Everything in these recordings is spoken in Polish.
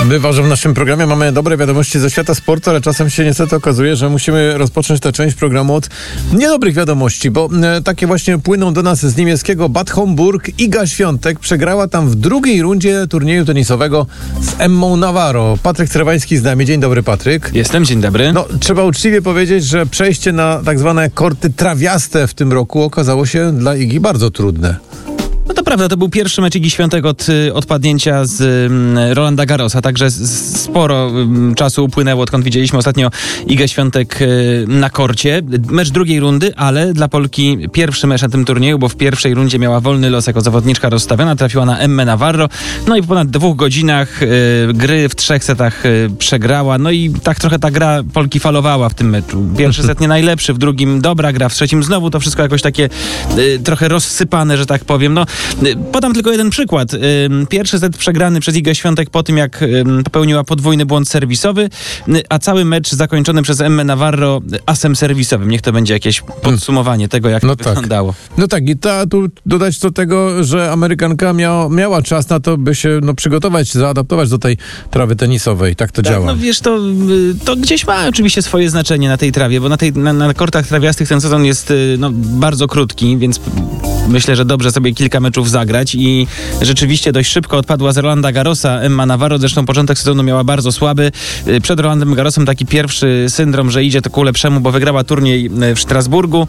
Bywa, że w naszym programie mamy dobre wiadomości ze świata sportu, ale czasem się niestety okazuje, że musimy rozpocząć tę część programu od niedobrych wiadomości, bo takie właśnie płyną do nas z niemieckiego Bad Homburg. Iga Świątek przegrała tam w drugiej rundzie turnieju tenisowego z Emmą Navarro. Patryk Trewański z nami. Dzień dobry, Patryk. Jestem, dzień dobry. No, trzeba uczciwie powiedzieć, że przejście na tak zwane korty trawiaste w tym roku okazało się dla Igi bardzo trudne. No to prawda, to był pierwszy mecz Igi Świątek od odpadnięcia z Rolanda Garrosa, także sporo czasu upłynęło, odkąd widzieliśmy ostatnio Igę Świątek na korcie. Mecz drugiej rundy, ale dla Polki pierwszy mecz na tym turnieju, bo w pierwszej rundzie miała wolny los jako zawodniczka rozstawiona, trafiła na Emmę Navarro, no i po ponad 2 godzinach gry w 3 setach przegrała, no i tak trochę ta gra Polki falowała w tym meczu. Pierwszy set nie najlepszy, w drugim dobra gra, w trzecim znowu to wszystko jakoś takie trochę rozsypane, że tak powiem. No, podam tylko jeden przykład. Pierwszy set przegrany przez Igę Świątek po tym, jak popełniła podwójny błąd serwisowy, a cały mecz zakończony przez Emmę Navarro asem serwisowym. Niech to będzie jakieś podsumowanie tego, jak to wyglądało. No tak, i tu dodać do tego, że Amerykanka miała czas na to, by się przygotować, zaadaptować do tej trawy tenisowej. Tak to działa. No wiesz, to gdzieś ma oczywiście swoje znaczenie na tej trawie, bo na kortach trawiastych ten sezon jest bardzo krótki, więc myślę, że dobrze sobie kilka meczów zagrać i rzeczywiście dość szybko odpadła z Rolanda Garrosa Emma Navarro, zresztą początek sezonu miała bardzo słaby. Przed Rolandem Garrosem taki pierwszy syndrom, że idzie to ku lepszemu, bo wygrała turniej w Strasburgu.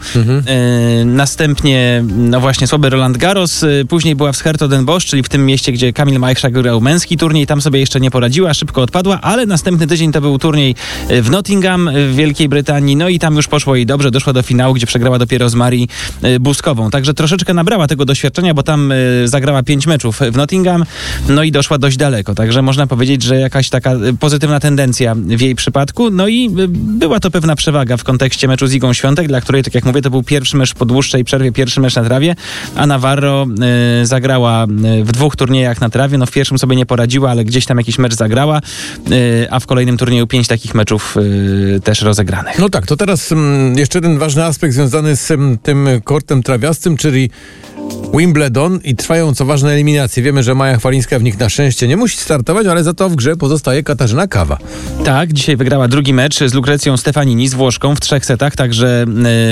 Następnie właśnie słaby Roland Garros. Później była w Scherto-den-Bosch, czyli w tym mieście, gdzie Kamil Majchrzak grał męski turniej. Tam sobie jeszcze nie poradziła, szybko odpadła, ale następny tydzień to był turniej w Nottingham w Wielkiej Brytanii. No i tam już poszło jej dobrze. Doszła do finału, gdzie przegrała dopiero z Marii Buskową. Także troszeczkę nabrała tego doświadczenia, bo tam zagrała 5 meczów w Nottingham, no i doszła dość daleko. Także można powiedzieć, że jakaś taka pozytywna tendencja w jej przypadku. No i była to pewna przewaga w kontekście meczu z Igą Świątek, dla której, tak jak mówię, to był pierwszy mecz po dłuższej przerwie, pierwszy mecz na trawie, a Navarro zagrała w 2 turniejach na trawie. No w pierwszym sobie nie poradziła, ale gdzieś tam jakiś mecz zagrała, a w kolejnym turnieju 5 takich meczów też rozegranych. No tak, to teraz jeszcze jeden ważny aspekt związany z tym kortem trawiastym, czyli Wimbledon i trwają, co ważne, eliminacje. Wiemy, że Maja Chwalińska w nich na szczęście nie musi startować, ale za to w grze pozostaje Katarzyna Kawa. Tak, dzisiaj wygrała drugi mecz z Lucrecją Stefanini, z Włoszką w 3 setach, także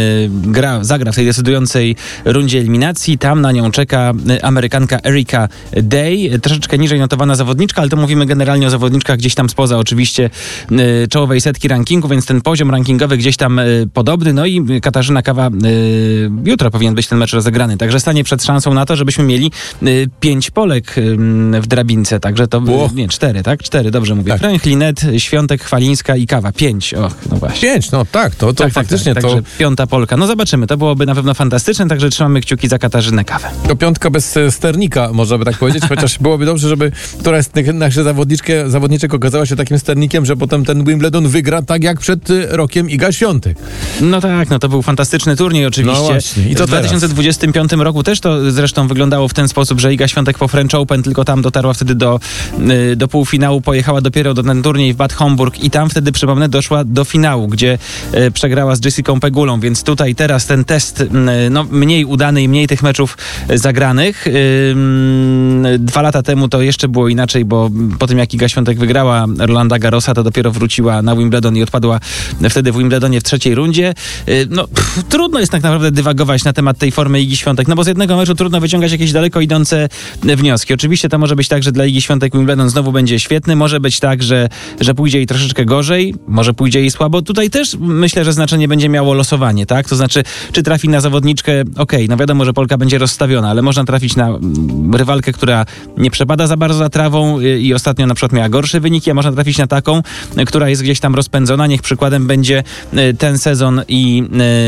zagra w tej decydującej rundzie eliminacji. Tam na nią czeka Amerykanka Erica Day, troszeczkę niżej notowana zawodniczka, ale to mówimy generalnie o zawodniczkach gdzieś tam spoza oczywiście czołowej setki rankingu, więc ten poziom rankingowy gdzieś tam podobny. No i Katarzyna Kawa jutro powinien być ten mecz rozegrany, także stanie przed szansą na to, żebyśmy mieli 5 Polek w drabince, także to... Nie, 4, tak? 4, dobrze mówię. Tak. Frank, Linet, Świątek, Chwalińska i Kawa. 5, no właśnie. 5, no tak, to faktycznie tak, to... Także 5 Polka. No zobaczymy, to byłoby na pewno fantastyczne, także trzymamy kciuki za Katarzynę Kawę. To 5 bez sternika, można by tak powiedzieć, chociaż byłoby dobrze, żeby któraś z tych naszych zawodniczek okazała się takim sternikiem, że potem ten Wimbledon wygra tak jak przed rokiem Iga Świątek. No tak, no to był fantastyczny turniej oczywiście. No właśnie. I to w 2025 roku też to zresztą wyglądało w ten sposób, że Iga Świątek po French Open tylko tam dotarła wtedy do półfinału, pojechała dopiero do ten turniej w Bad Homburg i tam wtedy, przypomnę, doszła do finału, gdzie przegrała z Jessicą Pegulą, więc tutaj teraz ten test mniej udany i mniej tych meczów zagranych. 2 lata temu to jeszcze było inaczej, bo po tym jak Iga Świątek wygrała Rolanda Garrosa, to dopiero wróciła na Wimbledon i odpadła wtedy w Wimbledonie w 3. rundzie. Trudno jest tak naprawdę dywagować na temat tej formy Igi Świątek, no bo z jednego meczu trudno wyciągać jakieś daleko idące wnioski. Oczywiście to może być tak, że dla Igi Świątek Wimbledon znowu będzie świetny, może być tak, że pójdzie jej troszeczkę gorzej, może pójdzie jej słabo. Tutaj też myślę, że znaczenie będzie miało losowanie, tak? To znaczy, czy trafi na zawodniczkę, no wiadomo, że Polka będzie rozstawiona, ale można trafić na rywalkę, która nie przepada za bardzo za trawą i ostatnio na przykład miała gorsze wyniki, a można trafić na taką, która jest gdzieś tam rozpędzona. Niech przykładem będzie ten sezon i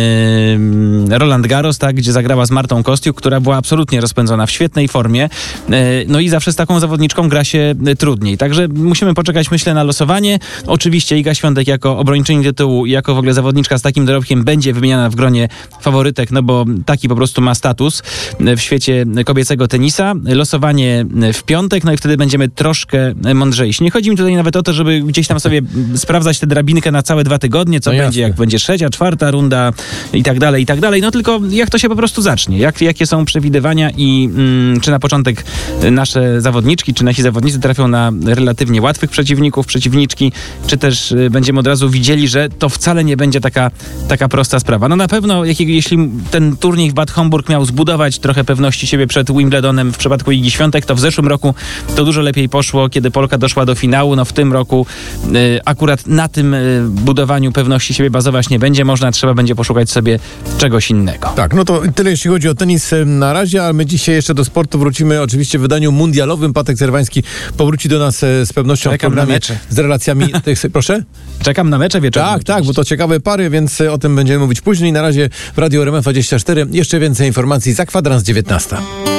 Roland Garros, tak, gdzie zagrała z Martą Kostiuk, która była absolutnie rozpędzona, w świetnej formie. No i zawsze z taką zawodniczką gra się trudniej. Także musimy poczekać, myślę, na losowanie. Oczywiście Iga Świątek jako obrończyni tytułu i jako w ogóle zawodniczka z takim dorobkiem będzie wymieniana w gronie faworytek, no bo taki po prostu ma status w świecie kobiecego tenisa. Losowanie w piątek, no i wtedy będziemy troszkę mądrzejsi. Nie chodzi mi tutaj nawet o to, żeby gdzieś tam sobie sprawdzać tę drabinkę na całe 2 tygodnie, co będzie, jak będzie 3., 4. runda i tak dalej, no tylko jak to się po prostu zacznie, jakie są są przewidywania i czy na początek nasze zawodniczki, czy nasi zawodnicy trafią na relatywnie łatwych przeciwników, przeciwniczki, czy też będziemy od razu widzieli, że to wcale nie będzie taka prosta sprawa. No na pewno, jeśli ten turniej w Bad Homburg miał zbudować trochę pewności siebie przed Wimbledonem w przypadku Igi Świątek, to w zeszłym roku to dużo lepiej poszło, kiedy Polka doszła do finału. No w tym roku akurat na tym budowaniu pewności siebie bazować nie będzie można, trzeba będzie poszukać sobie czegoś innego. Tak, no to tyle jeśli chodzi o tenis na razie, ale my dzisiaj jeszcze do sportu wrócimy oczywiście w wydaniu mundialowym. Patek Cerwański powróci do nas z pewnością w programie z relacjami tych... Proszę? Czekam na mecze wieczorem. Tak, bo to ciekawe pary, więc o tym będziemy mówić później. Na razie w Radio RMF 24 jeszcze więcej informacji za kwadrans 19.